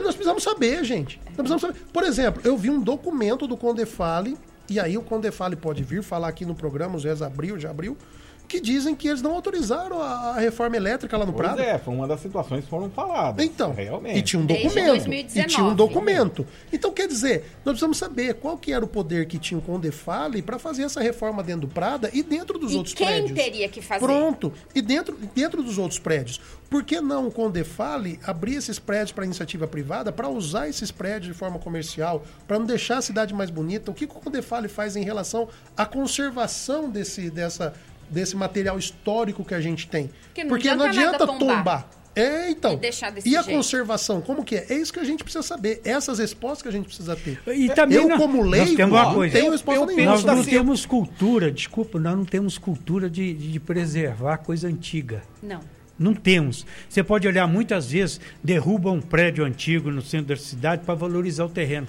nós precisamos saber, gente. Nós precisamos saber. Por exemplo, eu vi um documento do Condefale, e aí o Condefale pode vir falar aqui no programa, o Zé já abriu, que dizem que eles não autorizaram a reforma elétrica lá no Prado. Foi uma das situações que foram faladas. Então, realmente. e tinha um Desde documento. 2019, e tinha um documento. Então, quer dizer, nós precisamos saber qual que era o poder que tinha o Condefale para fazer essa reforma dentro do Prada e dentro dos outros prédios. Quem teria que fazer? Pronto. E dentro dos outros prédios. Por que não o Condefale abrir esses prédios para iniciativa privada, para usar esses prédios de forma comercial, para não deixar a cidade mais bonita? O que o Condefale faz em relação à conservação desse material histórico que a gente tem? Porque não adianta tombar. Então. E a conservação, como que é? É isso que a gente precisa saber. Essas respostas que a gente precisa ter. E também como leigo, nós temos uma coisa. Não tenho resposta nenhuma. Nós não temos cultura, nós não temos cultura de preservar coisa antiga. Não temos. Você pode olhar, muitas vezes, derruba um prédio antigo no centro da cidade para valorizar o terreno.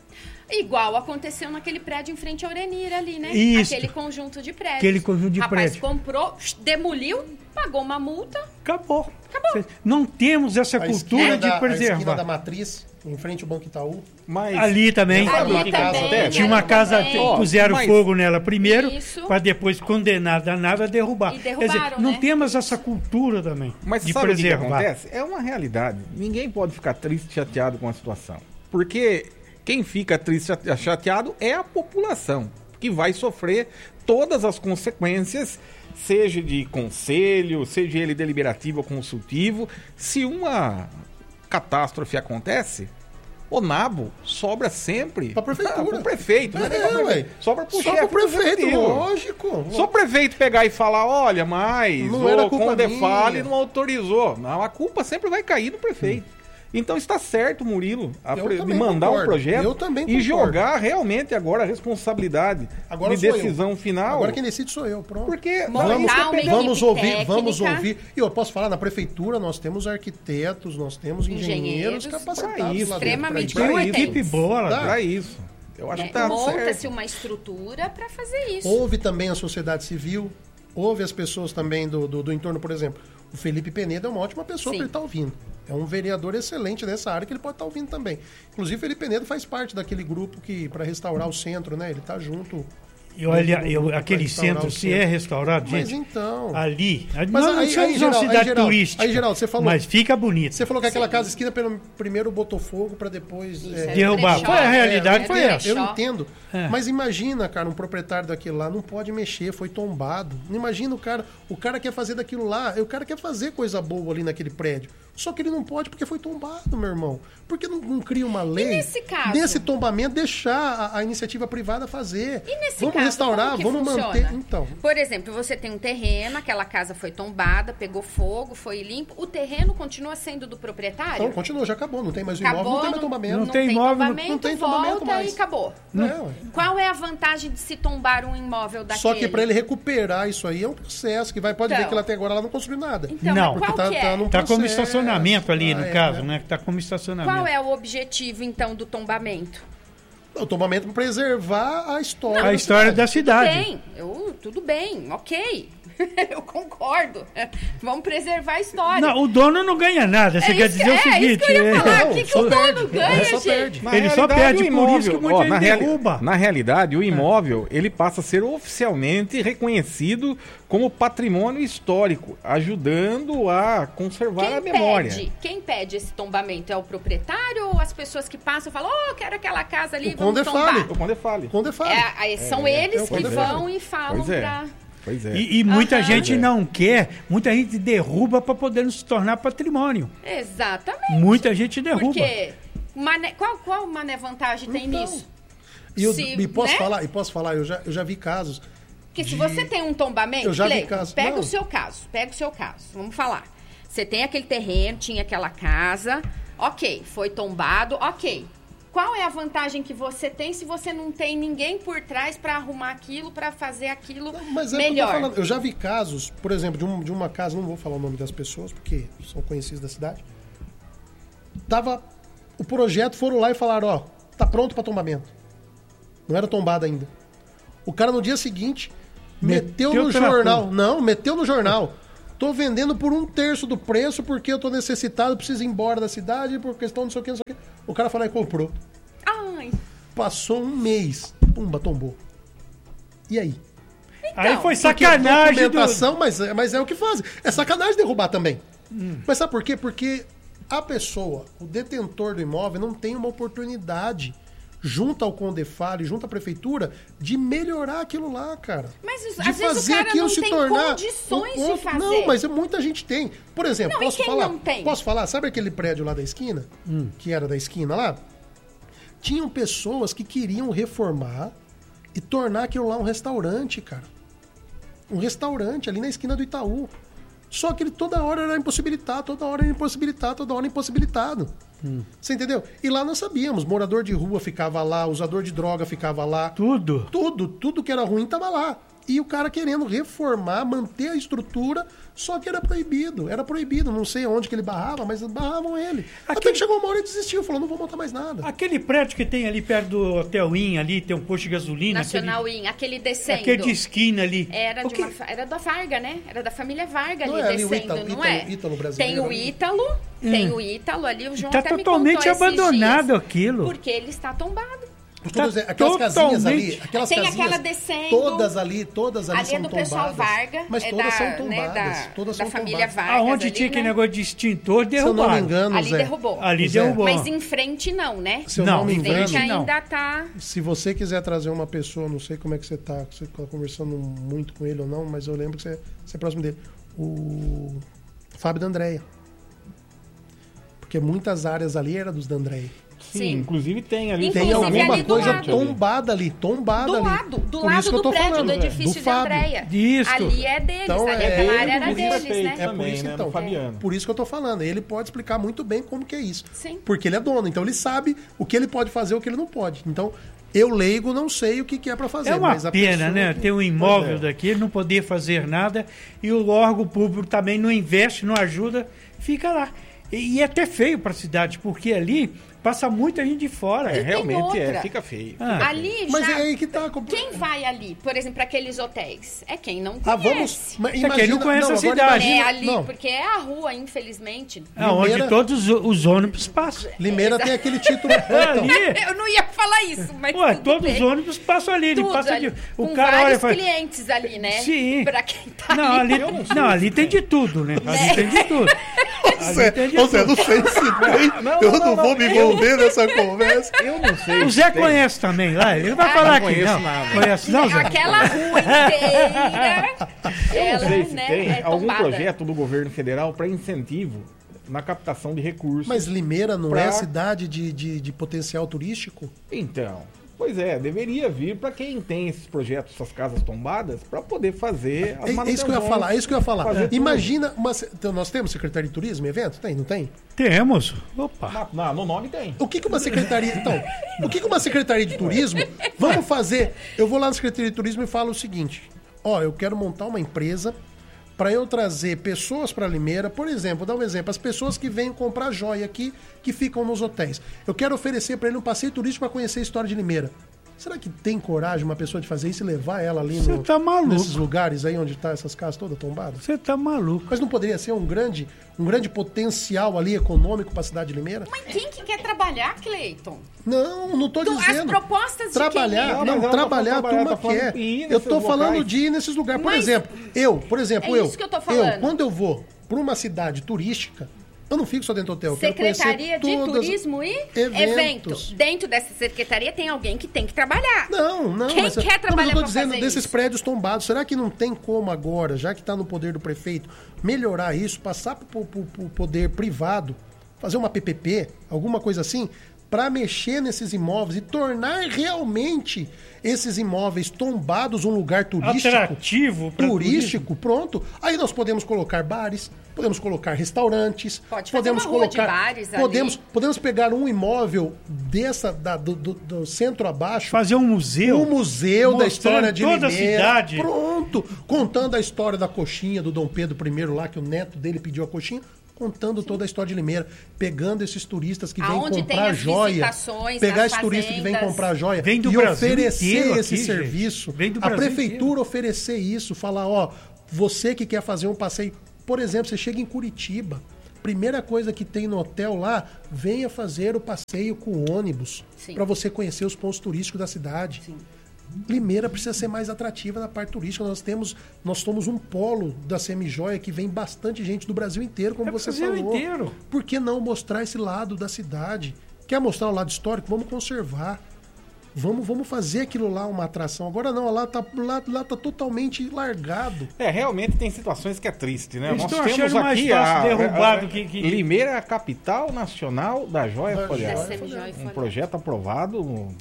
Igual aconteceu naquele prédio em frente à Urenira ali, né? Isso. Aquele conjunto de prédios. Aquele conjunto de prédios. prédios. Comprou, demoliu, pagou uma multa. Acabou. Não temos essa cultura de preservar. A esquina da Matriz, em frente ao Banco Itaú. Mas ali também. Tinha uma casa, puseram fogo nela primeiro, para depois, condenada a nada, derrubar. Quer dizer, não temos essa cultura também de sabe preservar. O que acontece? É uma realidade. Ninguém pode ficar triste, chateado com a situação. Porque quem fica triste, chateado é a população, que vai sofrer todas as consequências, seja de conselho, seja ele deliberativo ou consultivo. Se uma catástrofe acontece, o nabo sobra sempre para a prefeitura, para o prefeito. Sobra para o chefe. Só para o prefeito, lógico. Só o prefeito pegar e falar, olha, mas o Condefale não autorizou. Não, a culpa sempre vai cair no prefeito. Então está certo, Murilo, de mandar um projeto e jogar realmente agora a responsabilidade de decisão final. Agora quem decide sou eu, pronto. Porque vamos ouvir. E eu posso falar, na prefeitura nós temos arquitetos, nós temos engenheiros capacitados. Extremamente competentes. Uma equipe boa para isso. Eu acho que tá monta-se uma estrutura para fazer isso. Houve também a sociedade civil, houve as pessoas também do entorno, por exemplo. O Felipe Penedo é uma ótima pessoa para ele estar ouvindo. É um vereador excelente nessa área que ele pode estar ouvindo também. Inclusive, o Felipe Penedo faz parte daquele grupo que para restaurar o centro, né? Ele está junto. E olha, aquele centro, se é restaurado, gente, mas então... ali... Mas não somos uma cidade turística, aí, Geraldo, você falou, mas fica bonito. Você falou que aquela casa esquina primeiro botou fogo para depois... derrubar. Foi a realidade, foi essa. Eu entendo. Mas imagina, cara, um proprietário daquilo lá não pode mexer, foi tombado. Não imagina o cara quer fazer daquilo lá, o cara quer fazer coisa boa ali naquele prédio. Só que ele não pode porque foi tombado, meu irmão. Por que não cria uma lei nesse caso, desse tombamento, deixar a iniciativa privada fazer? E nesse vamos caso, restaurar, vamos manter. Então. Por exemplo, você tem um terreno, aquela casa foi tombada, pegou fogo, foi limpo. O terreno continua sendo do proprietário? Então, continua, já acabou. Não tem mais o imóvel, não tem mais tombamento. Não tem imóvel, não tem tombamento volta mais. E acabou. Qual é a vantagem de se tombar um imóvel daquele? Só que para ele recuperar isso aí é um processo que pode ver que lá até agora ela não construiu nada. Então, não, porque tá como estacionamento ali, no caso, né? Que tá como estacionamento. Qual é o objetivo, então, do tombamento? O tombamento para preservar a história. A história da cidade. Tudo bem, ok. Eu concordo. Vamos preservar a história. Não, o dono não ganha nada. Você quer dizer o seguinte... isso que eu ia falar. O que o dono ganha, gente? Ele só perde, por isso que muita gente derruba. Na realidade, o imóvel ele passa a ser oficialmente reconhecido como patrimônio histórico, ajudando a conservar a memória. Quem pede esse tombamento? É o proprietário ou as pessoas que passam e falam, quero aquela casa ali, vamos tombar? O Condefale. São eles que vão e falam para... Pois é. E muita gente não quer, muita gente derruba para poder se tornar patrimônio. Exatamente. Muita gente derruba. Porque qual vantagem tem nisso? E posso falar, eu já vi casos. Porque se você tem um tombamento, eu já vi casos. Pega o seu caso. Vamos falar. Você tem aquele terreno, tinha aquela casa, ok, foi tombado, ok. Qual é a vantagem que você tem se você não tem ninguém por trás para arrumar aquilo, para fazer aquilo melhor? Eu já vi casos, por exemplo, de uma casa, não vou falar o nome das pessoas, porque são conhecidos da cidade. O projeto, foram lá e falaram, tá pronto para tombamento. Não era tombado ainda. O cara no dia seguinte meteu no jornal. Não, meteu no jornal. Tô vendendo por 1/3 do preço porque eu tô necessitado, preciso ir embora da cidade por questão não sei o que, não sei o que. O cara foi lá e comprou. Ai. Passou um mês, pumba, tombou. E aí? Então, aí foi sacanagem. Documentação, mas é o que fazem. É sacanagem derrubar também. Mas sabe por quê? Porque a pessoa, o detentor do imóvel, não tem uma oportunidade junto ao Condefale, junto à prefeitura, de melhorar aquilo lá, cara. Mas de às vezes fazer o cara aquilo não se tem tornar condições de fazer. Não, mas muita gente tem. Por exemplo, Não, posso e quem falar? não tem? Posso falar? Sabe aquele prédio lá da esquina? Que era da esquina lá? Tinham pessoas que queriam reformar e tornar aquilo lá um restaurante, cara. Um restaurante ali na esquina do Itaú. Só que ele toda hora era impossibilitado, toda hora era impossibilitado, toda hora impossibilitado. Você entendeu? E lá nós sabíamos, morador de rua ficava lá, usador de droga ficava lá. Tudo que era ruim estava lá. E o cara querendo reformar, manter a estrutura, só que era proibido. Não sei onde que ele barrava, mas barravam ele. Até que chegou uma hora e desistiu, falou, não vou montar mais nada. Aquele prédio que tem ali perto do Hotel Inn, ali tem um posto de gasolina. Nacional Inn, aquele descendo. Aquele de esquina ali. Era da Varga, né? Era da família Varga Não ali é ali descendo, não é? Ítalo brasileiro. Tem o Ítalo ali, o João Tá até me totalmente contou esses abandonado dias, aquilo. porque ele está tombado. Aquelas casinhas ali, aquelas Tem casinhas, aquela descendo. Todas ali Ali são é do tombadas. pessoal Varga. Mas todas são tombadas. Todas da são família tombadas. Vargas. Aonde tinha aquele negócio de extintor, Se eu não me derrubaram. engano, Ali Zé, derrubou. Ali Zé, derrubou. Mas em frente não, né? se eu não me Não, em engano, frente não. ainda tá... se você quiser trazer uma pessoa, não sei como é que você tá conversando muito com ele ou não, mas eu lembro que você é próximo dele. O Fábio da Andréia. Porque muitas áreas ali eram dos da Andréia. Sim, inclusive tem ali. Tem Inclusive, alguma ali do coisa lado. tombada ali. Do lado Por isso que eu do tô prédio falando, do velho. edifício Do de Fábio. Andréia. Isso. Ali é deles, Então, ali é aquela ele área era que deles, fez né? É por também, isso, né, então. do Fabiano. Por isso que eu tô falando. Ele pode explicar muito bem como que é isso. Sim. Porque ele é dono, então ele sabe o que ele pode fazer e o que ele não pode. Então, eu leigo não sei o que é para fazer. É uma mas a pena, pessoa né? que- Ter um imóvel Pois é. daquele, não poder fazer nada e o órgão público também não investe, não ajuda, fica lá. E é até feio para a cidade, porque ali passa muita gente de fora. E tem Realmente outra. fica feio. Ah. Ali Mas já... é aí que tá. Quem vai ali, por exemplo, para aqueles hotéis? É quem não conhece. Vamos. Mas É quem não conhece a agora cidade. É imagina- ali, não, porque é a rua, infelizmente. Onde Limeira- todos os ônibus passam. Limeira tem aquele título. Então, Ali, Eu não ia falar isso, mas ué, tudo todos bem. os ônibus passam ali. Ele Tudo passa ali, de, com o cara olha e vários fala. clientes ali, né? Sim. Pra quem tá Não, ali, não, ali tem de tudo, né? Ali tem de tudo. Ali tem de Você tudo. não sei se tem. Eu não vou me envolver nessa conversa. Eu não sei. O se Zé tem. conhece também lá. Ele vai Ah, falar não aqui. conheço Não, nada. conhece não, Zé? Aquela rua inteira, ela, Não sei se né, tem é algum tombada. projeto do governo federal para incentivo na captação de recursos. Mas Limeira não Pra- é cidade de potencial turístico? Então, pois é, deveria vir para quem tem esses projetos, essas casas tombadas, para poder fazer as É isso que eu ia falar, é isso que eu ia falar. Fazer tudo. Imagina, então, nós temos Secretaria de Turismo, evento? Tem, não tem? Temos. Opa. No nome tem. O que uma secretaria. Então, o que uma secretaria de turismo. Vamos fazer. Eu vou lá na Secretaria de Turismo e falo o seguinte: ó, eu quero montar uma empresa para eu trazer pessoas para Limeira. Por exemplo, vou dar um exemplo: as pessoas que vêm comprar joia aqui, que ficam nos hotéis. Eu quero oferecer para ele um passeio turístico para conhecer a história de Limeira. Será que tem coragem uma pessoa de fazer isso e levar ela ali Você tá maluco. nesses lugares aí onde tá essas casas todas tombadas? Você tá maluco. Mas não poderia ser um grande potencial ali econômico para a cidade de Limeira? Mas quem que quer trabalhar, Cleiton? Não tô As dizendo. propostas de Trabalhar, quem é? Não, não, mas ela trabalhar, tá a turma falando quer. de ir Eu tô nesses falando locais. de ir nesses lugares. Por Mas exemplo, eu, isso que eu tô falando. quando eu vou para uma cidade turística, eu não fico só dentro do hotel. Eu quero conhecer Secretaria de todas- Turismo e eventos. Dentro dessa secretaria tem alguém que tem que trabalhar. Não. Quem mas, quer trabalhar mas eu tô pra dizendo fazer desses isso? prédios tombados. Será que não tem como agora, já que está no poder do prefeito, melhorar isso, passar para o poder privado, fazer uma PPP, alguma coisa assim, para mexer nesses imóveis e tornar realmente esses imóveis tombados um lugar turístico? Atrativo pra Turístico, pronto. Aí nós podemos colocar bares, podemos colocar restaurantes, Pode fazer podemos uma rua de colocar, bares ali. podemos pegar um imóvel do centro abaixo, Fazer um museu. um museu da mostrando história de toda a Limeira. cidade. Pronto, contando a história da coxinha do Dom Pedro I lá, que o neto dele pediu a coxinha. Contando toda a história de Limeira, pegando esses turistas que vêm Aonde tem comprar as joia, visitações pegar das esses turistas que vêm fazendas. comprar joia Vem do e Brasil oferecer inteiro esse aqui, gente. serviço. Vem do A Brasil prefeitura inteiro. oferecer isso, falar, ó, você que quer fazer um passeio, por exemplo, você chega em Curitiba, Primeira coisa que tem no hotel lá, venha fazer o passeio com o ônibus para você conhecer os pontos turísticos da cidade. Sim. Limeira precisa ser mais atrativa na parte turística. Nós somos um polo da Semijoia que vem bastante gente do Brasil inteiro, como você falou. Inteiro. Por que não mostrar esse lado da cidade? Quer mostrar o lado histórico? Vamos conservar. Vamos fazer aquilo lá uma atração. Agora não, lá tá totalmente largado. Realmente tem situações que é triste, né? Nós temos aqui derrubado Limeira é a capital nacional da joia folhada. Um projeto aprovado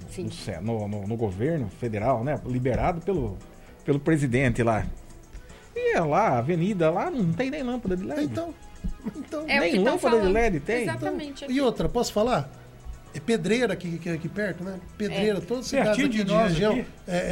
no governo federal, né? Liberado pelo presidente lá. E lá, a avenida lá não tem nem lâmpada de LED. Então nem lâmpada de LED tem. Exatamente. E outra, posso falar? É Pedreira aqui perto, né? Pedreira, todas as cidades aqui de região.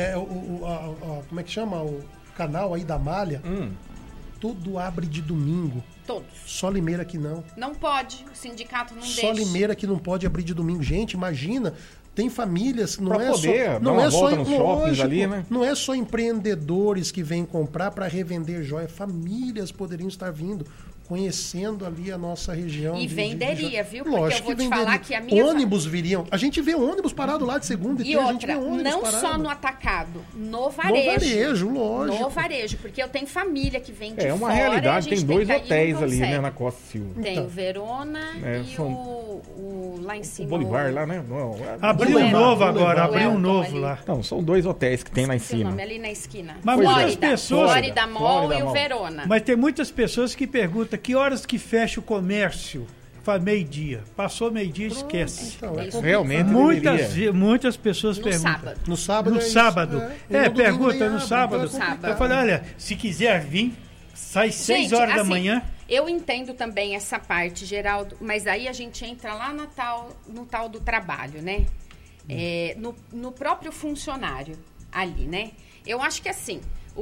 Como é que chama? O canal aí da Malha. Tudo abre de domingo. Todos. Só Limeira que não. Não pode, o sindicato não deixa. Só Limeira que não pode abrir de domingo. Gente, imagina, tem famílias, não pra é poder, só... Não é só nos shoppings ali, né? Não é só empreendedores que vêm comprar para revender joia. Famílias poderiam estar vindo, conhecendo ali a nossa região. E venderia, viu? Porque lógico, eu vou te falar que a minha... Ônibus viriam. A gente vê ônibus parado lá de segunda e terça. A gente vê ônibus não parado. Só no atacado, no varejo. No varejo, lógico. No varejo, porque eu tenho família que vem de fora. É uma realidade, tem 2 hotéis ali, né, na Costa Silva. Tem o Verona e o lá em cima. O Bolivar lá, né? Abriu um novo agora, abriu um novo lá. Não, são 2 hotéis que tem lá em cima. Ali na esquina. Mas muitas pessoas... Flórida Mall e o Verona. Mas tem muitas pessoas que perguntam que horas que fecha o comércio. Faz meio-dia. Passou meio-dia, esquece. Então, realmente muitas pessoas perguntam. No sábado. No sábado. Pergunta no sábado. Eu falei, olha, se quiser vir, sai 6 horas da manhã. Eu entendo também essa parte, Geraldo, mas aí a gente entra lá no tal do trabalho, né? No próprio funcionário ali, né? Eu acho que assim...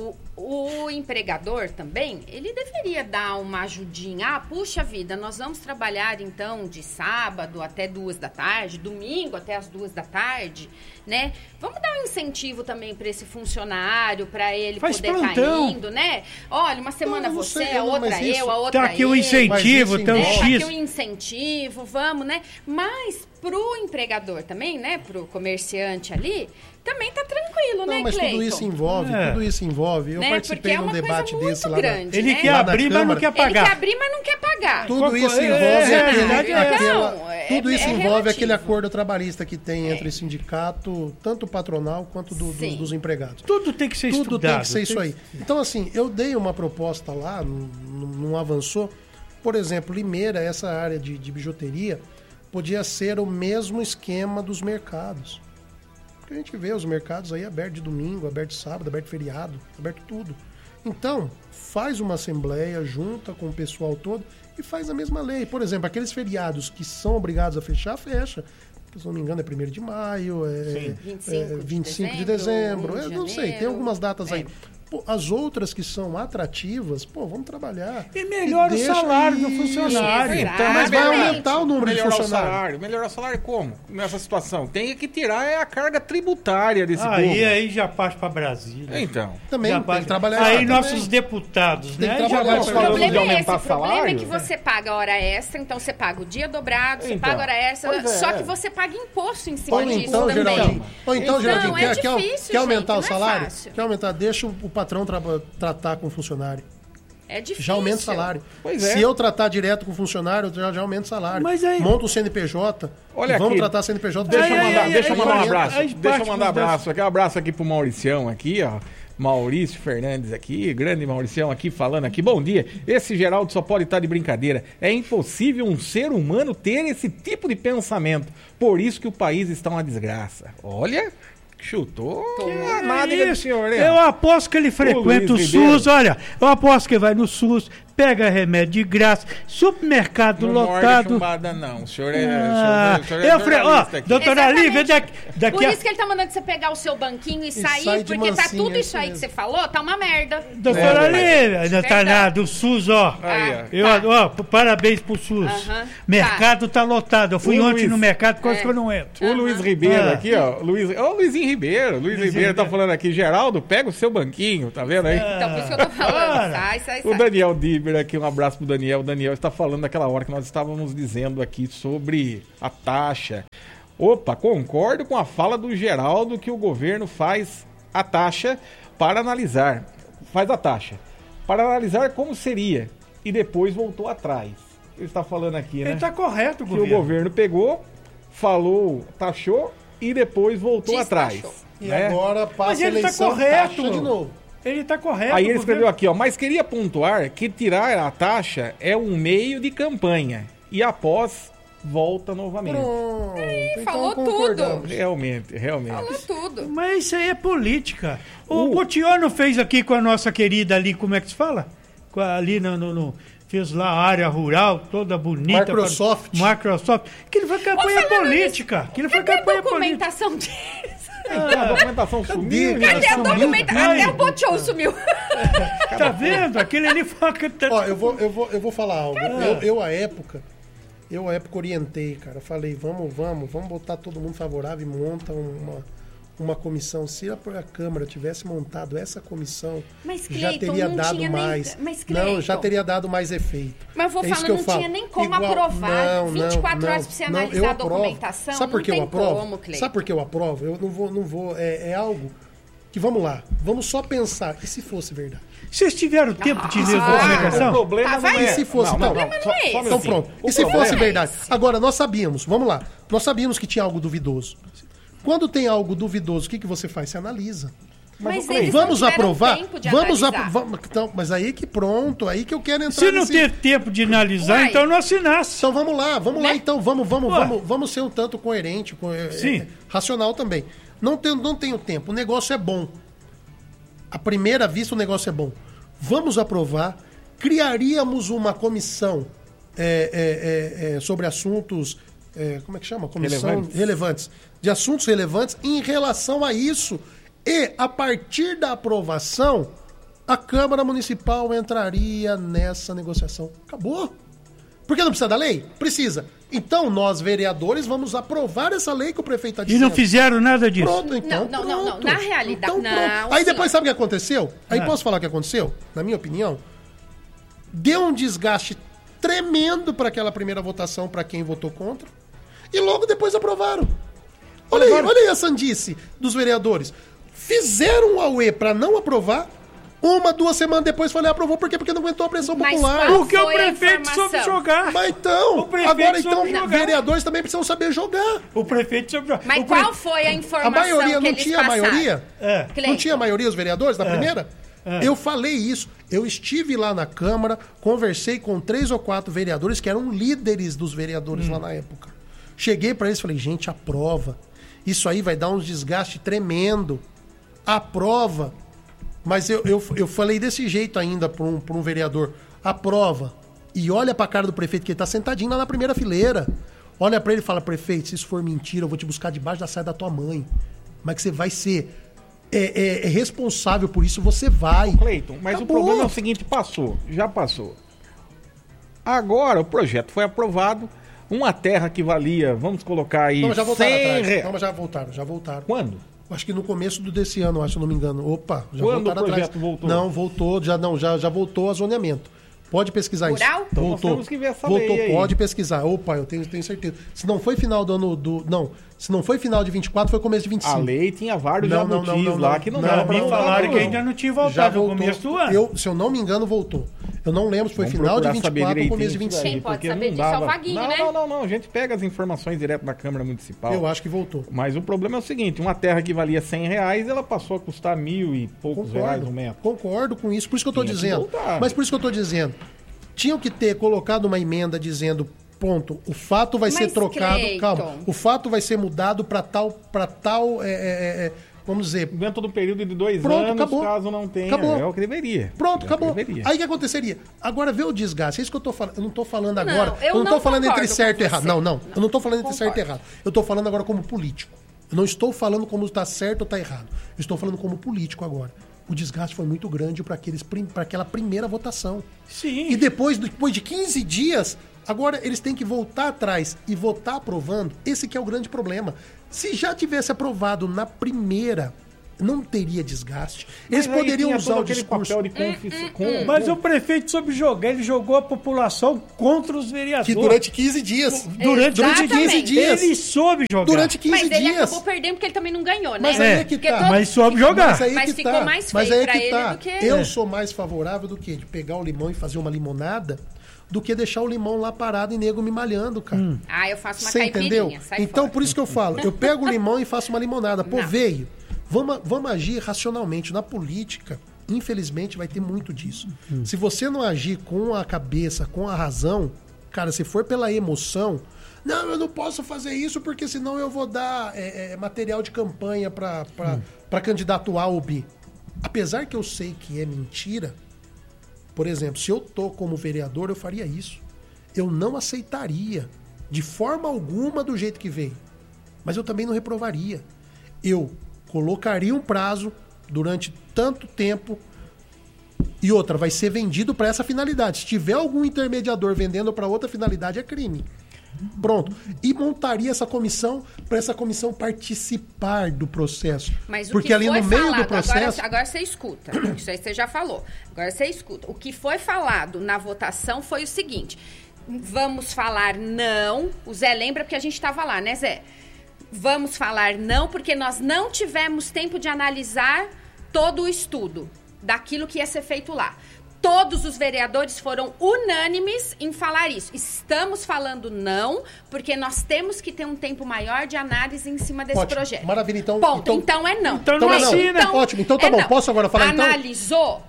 O empregador também, ele deveria dar uma ajudinha. Puxa vida, nós vamos trabalhar então de sábado até 2 da tarde, domingo até as 2 da tarde, né? Vamos dar um incentivo também para esse funcionário, para ele poder estar indo, né? Olha, uma semana a outra eu, a outra tá aqui o incentivo, né? Tá aqui o incentivo, vamos, né? Mas pro empregador também, né? Pro comerciante ali, também tá tranquilo, né, mas Cleiton? tudo isso envolve. Eu participei de um debate desse lá. Ele quer abrir, mas não quer pagar. Ele quer abrir, mas não quer pagar. Tudo isso envolve aquele acordo trabalhista que tem entre sindicato, tanto patronal quanto dos empregados. Tudo tem que ser estudado. Tudo tem que ser isso aí. Então, assim, eu dei uma proposta lá, não avançou. Por exemplo, Limeira, essa área de bijuteria, podia ser o mesmo esquema dos mercados. Porque a gente vê os mercados aí abertos de domingo, aberto de sábado, aberto de feriado, aberto tudo. Então, faz uma assembleia, junta com o pessoal todo e faz a mesma lei. Por exemplo, aqueles feriados que são obrigados a fechar, fecha. Se não me engano, é 1º de maio, 25 de dezembro, não sei, tem algumas datas aí. Pô, as outras que são atrativas, vamos trabalhar. E melhora o salário do funcionário. Então, mas vai aumentar o número de funcionários. Melhorar o salário como? Nessa situação? Tem que tirar a carga tributária desse povo. Aí já passa para Brasília. Então. Também tem que trabalhar. Aí nossos deputados, tem né? Que já vai o problema é que você paga hora extra, então você paga o dia dobrado, você paga hora extra, só que você paga imposto em cima disso também. Geraldinho, quer aumentar o gente, salário? Quer aumentar? Deixa o patrão tratar com o funcionário. É difícil. Já aumenta o salário. Se eu tratar direto com o funcionário, já aumenta o salário. Mas aí... Monta o CNPJ. Vamos tratar o CNPJ. Deixa eu mandar um abraço. Deixa eu mandar um abraço aqui. Um abraço aqui pro Mauricião aqui, ó. Maurício Fernandes aqui, grande Mauricião aqui falando aqui. Bom dia. Esse Geraldo só pode estar de brincadeira. É impossível um ser humano ter esse tipo de pensamento. Por isso que o país está uma desgraça. Olha... Chutou a nádega do senhor, né? Eu aposto que ele frequenta o SUS, olha, eu aposto que vai no SUS, pega remédio de graça, supermercado lotado. Não chumbada, não. O senhor é jornalista aqui. Doutora Lívia, daqui Por isso que ele tá mandando você pegar o seu banquinho e sair, porque tá tudo isso aí que você falou, tá uma merda. Doutora Lívia, ainda tá nada, o SUS, ó. Parabéns pro SUS. Mercado tá lotado. Eu fui ontem no mercado, quase que eu não entro. O Luiz Ribeiro aqui, ó. Luizinho Ribeiro. Luiz Ribeiro tá falando aqui, Geraldo, pega o seu banquinho, tá vendo aí? Então, por isso que eu tô falando. Sai. O Daniel Diber Weber aqui, um abraço pro Daniel. O Daniel está falando daquela hora que nós estávamos dizendo aqui sobre a taxa. Opa, concordo com a fala do Geraldo que o governo faz a taxa para analisar. Faz a taxa para analisar como seria e depois voltou atrás. Ele está falando aqui, né? Ele está correto, que o governo pegou, falou, taxou e depois voltou atrás. E né? agora passa Mas a ele eleição, está correto. taxa de novo. Ele está correto. Aí ele escreveu aqui, ó, mas queria pontuar que tirar a taxa é um meio de campanha e após volta novamente. Falou tudo. Realmente. Falou tudo. Mas isso aí é política. O Botiano fez aqui com a nossa querida ali, como é que se fala? Ali fez lá a área rural, toda bonita. Microsoft. Que ele foi campanha política. Que ele foi campanha política. Documentação disso. A documentação sumiu. Cadê a documentação? Até o Botião sumiu. Tá vendo? Aquele ali foi... Ó, eu vou falar algo. Eu, à época, orientei, cara. Falei, vamos botar todo mundo favorável e monta uma comissão. Se a Câmara tivesse montado essa comissão, mas, Cleiton, já teria dado mais. Não, já teria dado mais efeito. Mas eu vou falar, não tinha nem como aprovar. 24 horas pra você analisar a documentação. Sabe por que eu aprovo? Sabe por que eu aprovo? Eu não vou. É algo que, vamos lá, vamos só pensar. E se fosse verdade? Vocês tiveram tempo de ler a documentação? O problema não é. E se fosse, então pronto. E se fosse verdade? Agora, nós sabíamos, vamos lá, nós sabíamos que tinha algo duvidoso. Quando tem algo duvidoso, o que você faz? Você analisa. Mas eles vamos não aprovar? Vamos então, mas aí que pronto, aí que eu quero entrar. Se não ter tempo de analisar, então não assinasse. Então vamos lá, então vamos ser um tanto coerente, racional também. Não tenho tempo, o negócio é bom. À primeira vista o negócio é bom. Vamos aprovar, criaríamos uma comissão sobre assuntos, como é que chama? Comissão relevantes. De assuntos relevantes em relação a isso. E, a partir da aprovação, a Câmara Municipal entraria nessa negociação. Acabou. Porque não precisa da lei? Precisa. Então, nós, vereadores, vamos aprovar essa lei que o prefeito está dizendo. E não fizeram nada disso? Pronto, então. Não. Na realidade, então, não. Aí depois, sabe o que aconteceu? Aí posso falar o que aconteceu? Na minha opinião, deu um desgaste tremendo para aquela primeira votação para quem votou contra. E logo depois aprovaram. Olha aí a sandice dos vereadores. Fizeram um auê para não aprovar. 2 semanas depois foi lá e aprovou. Por quê? Porque não aguentou a pressão popular. Porque o prefeito soube jogar. Mas então, vereadores também precisam saber jogar. O prefeito soube jogar. Mas qual foi a informação a maioria, que não eles tinha passaram? Maioria? Não tinha maioria os vereadores na primeira? Eu falei isso. Eu estive lá na Câmara, conversei com 3 ou 4 vereadores que eram líderes dos vereadores lá na época. Cheguei para eles e falei, gente, aprova. Isso aí vai dar um desgaste tremendo. Aprova. Mas eu falei desse jeito ainda para um vereador. Aprova. E olha para a cara do prefeito, que ele está sentadinho lá na primeira fileira. Olha para ele e fala, prefeito, se isso for mentira, eu vou te buscar debaixo da saia da tua mãe. Mas que você vai ser responsável por isso, você vai. Cleiton, mas acabou. O problema é o seguinte, já passou. Agora o projeto foi aprovado. Uma terra que valia, vamos colocar aí... Não, já voltaram atrás. Não, já voltaram. Quando? Acho que no começo desse ano, se eu não me engano. Opa, já quando voltaram atrás. O projeto voltou? Não, voltou, já voltou a zoneamento. Pode pesquisar isso. Então voltou. Nós temos que ver essa lei aí. Pode pesquisar. Opa, eu tenho certeza. Se não foi final do ano se não foi final de 24, foi começo de 25. A lei tinha vários jabutis lá que não dava pra me falaram que ainda não tinha voltado. Já voltou. No começo do ano. Se eu não me engano, voltou. Eu não lembro se foi final de 24 ou começo de 25. Quem pode saber disso é o Vaguinho, né? Não. A gente pega as informações direto na Câmara Municipal. Eu acho que voltou. Mas o problema é o seguinte, uma terra que valia R$100, ela passou a custar 1.000 e poucos reais o metro. Concordo com isso, por isso que eu tô dizendo. Mas por isso que eu tô dizendo. Tinham que ter colocado uma emenda dizendo, ponto, o fato vai ser trocado, Cleiton, calma, o fato vai ser mudado para tal, vamos dizer... Dentro do período de 2 anos, acabou. Caso não tenha, é o que deveria. Pronto, acabou. Aí o que aconteceria? Agora vê o desgaste, é isso que eu tô falando, eu não tô falando agora, eu não tô falando entre certo e errado, não, eu não tô falando entre certo e errado, eu tô falando agora como político, eu não estou falando como está certo ou está errado, eu estou falando como político agora. O desgaste foi muito grande para aquela primeira votação. Sim. E depois de 15 dias, agora eles têm que voltar atrás e votar aprovando. Esse que é o grande problema. Se já tivesse aprovado na primeira, não teria desgaste. Eles poderiam usar o discurso. Mas o prefeito soube jogar, ele jogou a população contra os vereadores. Que durante 15 dias. Durante 15 dias. Ele soube jogar. Durante 15 dias. Mas ele acabou perdendo porque ele também não ganhou, né? Mas aí é que tá. Mas soube jogar. Mas ficou mais feio pra ele do que... Eu sou mais favorável do que de pegar o limão e fazer uma limonada do que deixar o limão lá parado e nego me malhando, cara. Eu faço uma caipirinha. Entendeu? Então, fora. por isso que eu falo, eu pego o limão e faço uma limonada. Pô, veio. Vamos agir racionalmente. Na política, infelizmente, vai ter muito disso. Se você não agir com a cabeça, com a razão, cara, se for pela emoção, não, eu não posso fazer isso porque senão eu vou dar material de campanha para candidato A ou B. Apesar que eu sei que é mentira, por exemplo, se eu tô como vereador, eu faria isso. Eu não aceitaria de forma alguma do jeito que veio. Mas eu também não reprovaria. Eu colocaria um prazo durante tanto tempo e outra, vai ser vendido para essa finalidade. Se tiver algum intermediador vendendo para outra finalidade, é crime. Pronto. E montaria essa comissão para essa comissão participar do processo. Mas porque ali no meio do processo... Agora você escuta. Isso aí você já falou. Agora você escuta. O que foi falado na votação foi o seguinte. Vamos falar não. O Zé lembra porque a gente estava lá, né, Zé? Vamos falar não porque nós não tivemos tempo de analisar todo o estudo daquilo que ia ser feito lá. Todos os vereadores foram unânimes em falar isso. Estamos falando não, porque nós temos que ter um tempo maior de análise em cima desse projeto. Maravilha, então... Ponto. Então é não. Então não assina. Então, ótimo, então tá bom. Não. Posso agora falar então? Analisou,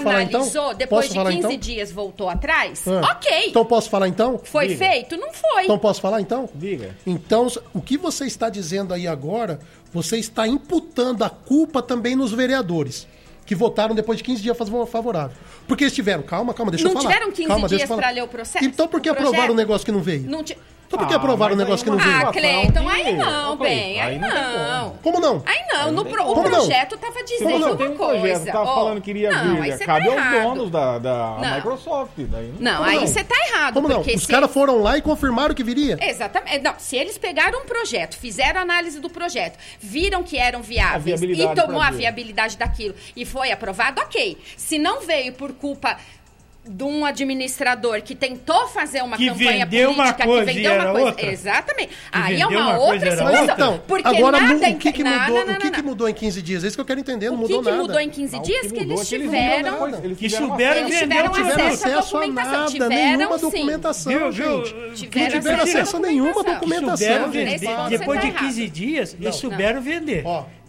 depois de 15 dias voltou atrás? Ok. Então posso falar então? Foi feito? Não foi. Então posso falar então? Diga. Então, o que você está dizendo aí agora, você está imputando a culpa também nos vereadores que votaram depois de 15 dias favorável. Porque eles tiveram... Calma, deixa eu falar. Não tiveram 15 dias para ler o processo? Então por que aprovaram o negócio que não veio? Então por que aprovaram o negócio que não veio? Cleiton, aí não, bem, aí não. Como não? Aí não, o projeto estava dizendo uma coisa. Estava falando que iria vir, cabe aos donos da Microsoft. Não, aí você tá errado. Como não? Os caras foram lá e confirmaram que viria? Exatamente. Não, se eles pegaram um projeto, fizeram análise do projeto, viram que eram viáveis e tomou a viabilidade daquilo e foi aprovado, ok. Se não veio por culpa de um administrador que tentou fazer uma campanha política, que vendeu uma coisa. Outra. Exatamente. Aí é uma outra situação. Então, porque agora o que mudou em 15 dias? É isso que eu quero entender, não mudou nada. O que mudou em 15 dias? Que eles tiveram... Que souberam vender. Não tiveram acesso a nada, nenhuma documentação, gente. Não tiveram acesso a nenhuma documentação. Depois de 15 dias, eles souberam vender.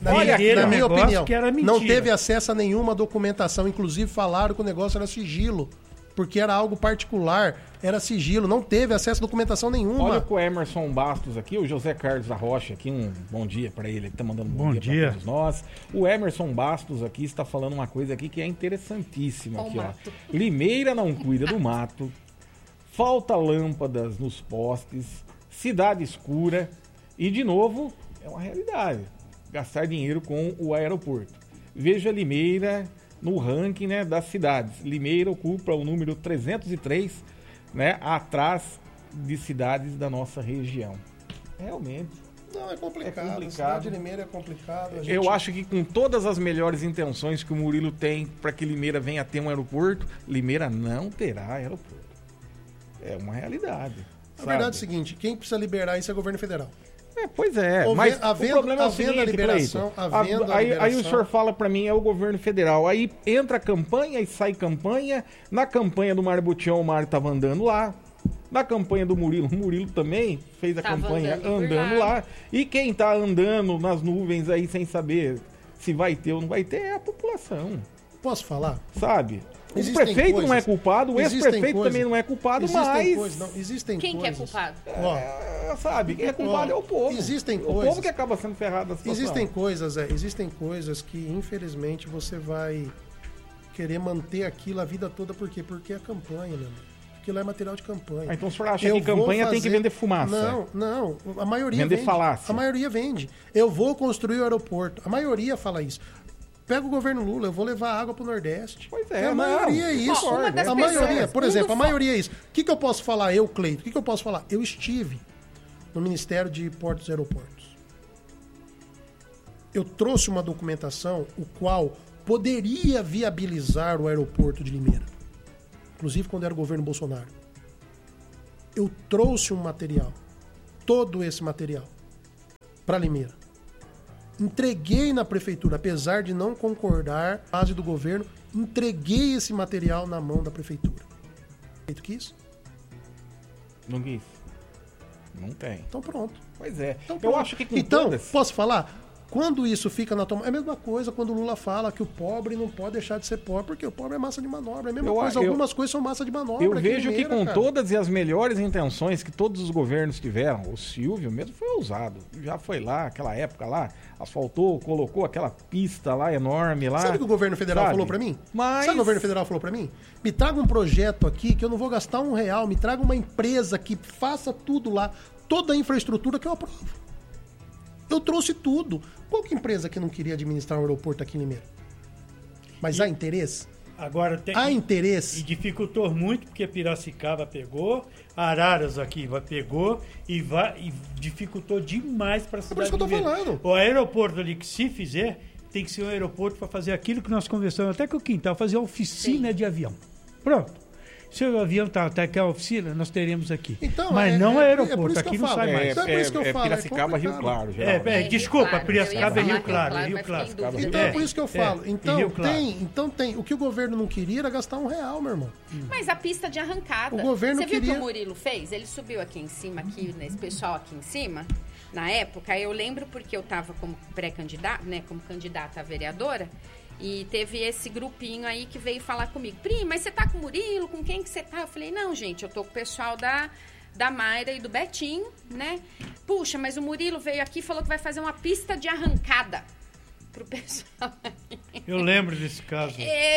Na minha opinião, não teve acesso a nenhuma documentação. Inclusive falaram que o negócio era sigilo. Porque era algo particular, era sigilo, não teve acesso a documentação nenhuma. Olha com o Emerson Bastos aqui, o José Carlos da Rocha aqui, um bom dia para ele tá mandando bom dia para todos nós. O Emerson Bastos aqui está falando uma coisa aqui que é interessantíssima. Aqui, ó. Limeira não cuida do mato, falta lâmpadas nos postes, cidade escura e, de novo, é uma realidade, gastar dinheiro com o aeroporto. Veja Limeira... no ranking, né, das cidades. Limeira ocupa o número 303, né, atrás de cidades da nossa região. Realmente. Não, é complicado. A cidade de Limeira é complicado. Eu acho que com todas as melhores intenções que o Murilo tem para que Limeira venha a ter um aeroporto, Limeira não terá aeroporto. É uma realidade. A verdade é o seguinte, quem precisa liberar isso é o governo federal. Pois é, mas o problema é o seguinte, Cleiton, aí o senhor fala pra mim, é o governo federal, aí entra campanha e sai campanha, na campanha do Mário Botião, o Mário tava andando lá, na campanha do Murilo, o Murilo também fez a campanha andando lá, e quem tá andando nas nuvens aí sem saber se vai ter ou não vai ter é a população. Posso falar? Sabe? O prefeito não é culpado, o ex-prefeito também não é culpado, mas... Existem quem que é culpado? Sabe, quem é culpado é o povo. Existem coisas. O povo que acaba sendo ferrado da situação. Existem coisas que, infelizmente, você vai querer manter aquilo a vida toda. Por quê? Porque é campanha, meu amigo. Aquilo é material de campanha. Então o senhor acha que campanha tem que vender fumaça? Não. A maioria vende. Vender falácia. A maioria vende. Eu vou construir o aeroporto. A maioria fala isso. Pega o governo Lula, eu vou levar água pro Nordeste. Pois é, a maioria é isso. A maioria, por exemplo, a maioria é isso. O que eu posso falar, eu, Cleiton? O que eu posso falar? Eu estive no Ministério de Portos e Aeroportos. eu trouxe uma documentação o qual poderia viabilizar o aeroporto de Limeira. Inclusive quando era o governo Bolsonaro. Eu trouxe um material, todo esse material, para Limeira. Entreguei na prefeitura, apesar de não concordar com a base do governo, entreguei esse material na mão da prefeitura. Feito que isso? Não quis. Não tem. Então pronto. Pois é. Então, eu acho que com então todas... posso falar? Quando isso fica na toma... É a mesma coisa quando o Lula fala que o pobre não pode deixar de ser pobre, porque o pobre é massa de manobra. É a mesma coisa, algumas coisas são massa de manobra. Eu vejo que com todas e as melhores intenções que todos os governos tiveram, o Silvio mesmo foi ousado. Já foi lá, aquela época lá, asfaltou, colocou aquela pista lá enorme lá. Sabe o que o governo federal falou pra mim? Sabe o que o governo federal falou pra mim? Me traga um projeto aqui que eu não vou gastar R$1, me traga uma empresa que faça tudo lá, toda a infraestrutura que eu aprovo. Eu trouxe tudo. Qual que empresa que não queria administrar um aeroporto aqui em Limeira? Mas há interesse? Agora há interesse. E dificultou muito, porque Piracicaba pegou, Araras aqui pegou e dificultou demais para a cidade. É por isso que eu tô falando. O aeroporto ali, que se fizer, tem que ser um aeroporto para fazer aquilo que nós conversamos até com o Quintal, fazer a oficina de avião. Pronto. Se o avião está até aqui a oficina, nós teremos aqui. Então, mas não é aeroporto, aqui não sai mais. Então é por isso que eu falo. Piracicaba, Rio Claro. Desculpa, Piracicaba é Rio Claro. Então é por isso que eu falo. Então tem. O que o governo não queria era gastar R$1, meu irmão. Mas a pista de arrancada. O governo Você viu queria... o que o Murilo fez? Ele subiu aqui em cima, esse pessoal aqui em cima, na época. Eu lembro porque eu estava como pré-candidata, né, como candidata a vereadora. E teve esse grupinho aí que veio falar comigo. Pri, mas você tá com o Murilo? Com quem que você tá? Eu falei, não, gente, eu tô com o pessoal da Mayra e do Betinho, né? Puxa, mas o Murilo veio aqui e falou que vai fazer uma pista de arrancada pro pessoal. Eu lembro desse caso.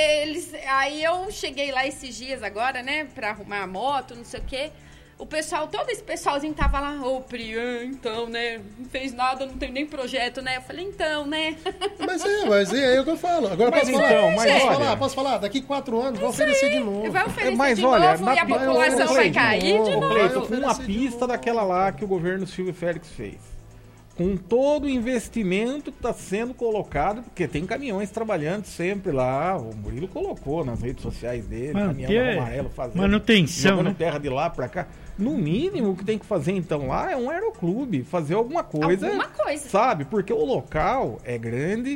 Aí eu cheguei lá esses dias agora, né? Pra arrumar a moto, não sei o quê. O pessoal, todo esse pessoalzinho tava lá, Pri, então, né? Não fez nada, não tem nem projeto, né? Eu falei, então, né? Mas é o que eu falo. Agora posso falar? Daqui 4 anos vai oferecer de novo. Vai oferecer de novo e a população vai cair de novo. Com uma pista daquela lá que o governo Silvio Félix fez. Com todo o investimento que está sendo colocado, porque tem caminhões trabalhando sempre lá, o Murilo colocou nas redes sociais dele, caminhão amarelo fazendo, manutenção, jogando terra de lá para cá. No mínimo, o que tem que fazer então lá é um aeroclube, fazer alguma coisa. Sabe? Porque o local é grande,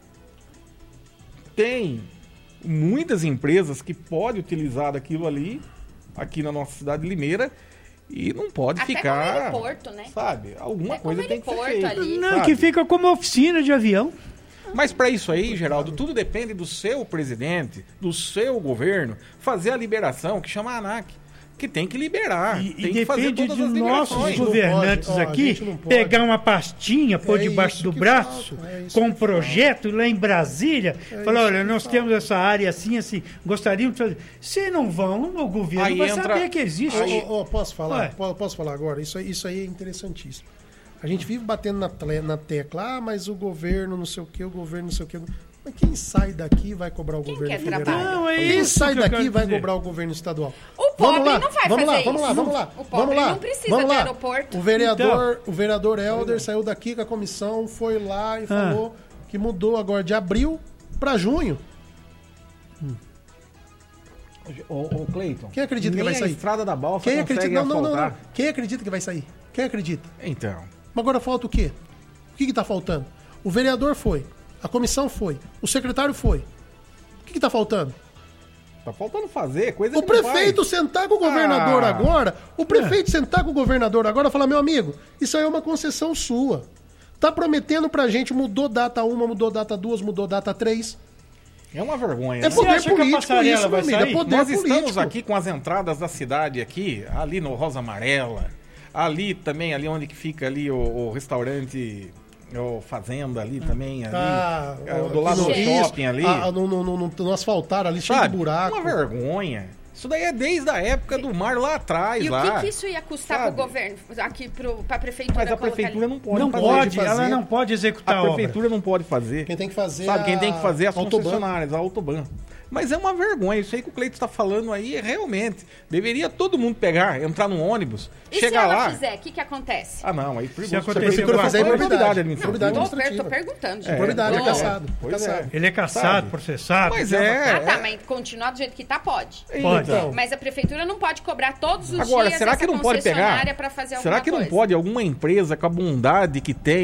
tem muitas empresas que podem utilizar daquilo ali, aqui na nossa cidade de Limeira, e não pode até ficar... Até como aeroporto, né? Sabe? Alguma coisa tem que ser feita. Ali. Não, que fica como oficina de avião. Mas para isso aí, Geraldo, tudo depende do seu presidente, do seu governo, fazer a liberação, que chama a ANAC. Que tem que liberar. E tem que fazer depende todas de nossos governantes aqui pegar uma pastinha, pôr debaixo do braço, com um projeto lá em Brasília, falar, olha, nós temos essa área assim, gostaríamos de fazer. Se não vão, o governo aí vai saber que existe. Posso falar? Posso falar agora? Isso aí é interessantíssimo. A gente vive batendo na tecla, mas o governo não sei o que, o governo não sei o que. Mas quem sai daqui vai cobrar o governo federal. Quem sai daqui vai cobrar o governo estadual. O pobre não vai fazer isso. Vamos lá. O pobre não precisa de aeroporto. O vereador Helder saiu daqui com a comissão, foi lá e falou que mudou agora de abril para junho. Ô Cleiton, quem acredita que vai sair? A Estrada da Balsa quem acredita? Não. Quem acredita que vai sair? Quem acredita? Então. Mas agora falta o quê? O que está faltando? O vereador foi. A comissão foi. O secretário foi. O que está faltando? Tá faltando fazer coisa. O prefeito sentar com o governador agora. O prefeito sentar com o governador agora e falar: meu amigo, isso aí é uma concessão sua. Tá prometendo pra gente, mudou data 1, mudou data 2, mudou data 3. É uma vergonha. É poder político isso, meu amigo. É poder Nós político. Estamos aqui com as entradas da cidade aqui, ali no Rosa Amarela, ali também, ali onde que fica ali o restaurante... Fazenda ali também, do lado do shopping ali. No asfaltar ali, cheio de buraco. Uma vergonha. Isso daí é desde a época do mar lá atrás. E o que isso ia custar pro governo, aqui pra prefeitura? Mas a prefeitura não pode fazer. Ela não pode executar a prefeitura não pode fazer. Quem tem que fazer Quem tem que fazer é as concessionárias, a Autoban. Mas é uma vergonha. Isso aí que o Cleiton está falando aí, realmente. Deveria todo mundo pegar, entrar no ônibus, e chegar lá... E se ela fizer, o que acontece? Ah, não, aí se acontecer, fazer improbidade administrativa. Eu tô perguntando, gente. Improbidade, é caçado. Ele é caçado, processado. Pois é. Mas continuar do jeito que tá, pode. Pode. Então. Mas a prefeitura não pode cobrar todos os Agora, dias será que não pode pegar? Pra fazer será que não pode alguma empresa com a bondade que tem